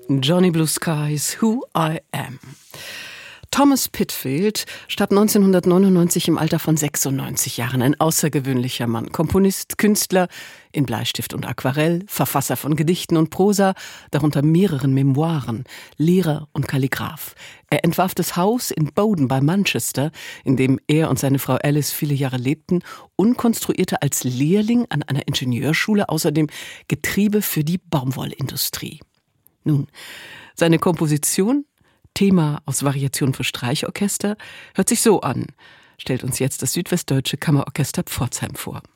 Johnny Blue Skies, Who I Am. Thomas Pitfield starb 1999 im Alter von 96 Jahren. Ein außergewöhnlicher Mann. Komponist, Künstler in Bleistift und Aquarell, Verfasser von Gedichten und Prosa, darunter mehreren Memoiren, Lehrer und Kalligraph. Er entwarf das Haus in Bowden bei Manchester, in dem er und seine Frau Alice viele Jahre lebten, und konstruierte als Lehrling an einer Ingenieurschule außerdem Getriebe für die Baumwollindustrie. Nun, seine Komposition, Thema aus Variation für Streichorchester, hört sich so an, stellt uns jetzt das Südwestdeutsche Kammerorchester Pforzheim vor.